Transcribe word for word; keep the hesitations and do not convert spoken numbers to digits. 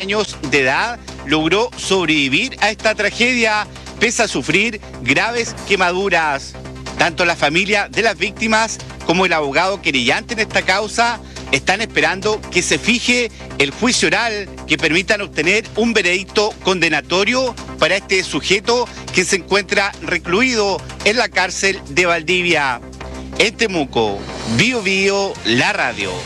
años de edad, logró sobrevivir a esta tragedia pese a sufrir graves quemaduras. Tanto la familia de las víctimas como el abogado querellante en esta causa están esperando que se fije el juicio oral que permitan obtener un veredicto condenatorio para este sujeto que se encuentra recluido en la cárcel de Valdivia. En Temuco, Bio Bio, la radio.